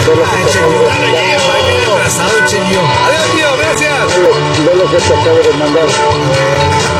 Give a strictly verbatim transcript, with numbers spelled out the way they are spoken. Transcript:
Ah, Chenio, ya lo llevo, ahí viene atrasado, Chenio. Adiós, tío, gracias. Ve lo que te acabo de mandar.